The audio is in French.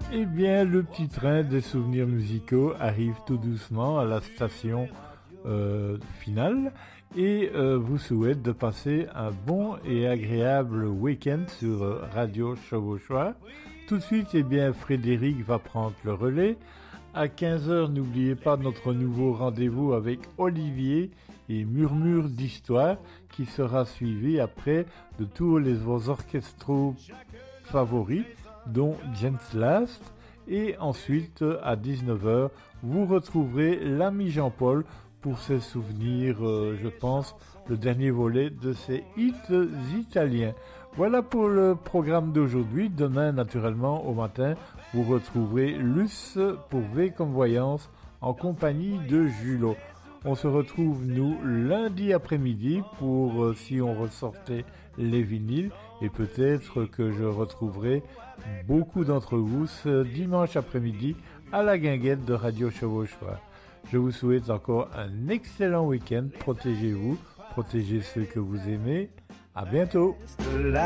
Eh bien, le petit train des souvenirs musicaux arrive tout doucement à la station finale et vous souhaite de passer un bon et agréable week-end sur Radio Chevauchois. Tout de suite, eh bien, Frédéric va prendre le relais. À 15h, n'oubliez pas notre nouveau rendez-vous avec Olivier et Murmure d'Histoire qui sera suivi après de tous vos orchestraux favoris, dont Jens Last. Et ensuite, à 19h, vous retrouverez l'ami Jean-Paul pour ses souvenirs, je pense, le dernier volet de ses hits italiens. Voilà pour le programme d'aujourd'hui. Demain, naturellement, au matin, vous retrouverez Luce pour V comme voyance en compagnie de Julot. On se retrouve, nous, lundi après-midi pour si on ressortait les vinyles et peut-être que je retrouverai beaucoup d'entre vous ce dimanche après-midi à la guinguette de Radio Chevauchois. Je vous souhaite encore un excellent week-end. Protégez-vous, protégez ceux que vous aimez. À bientôt.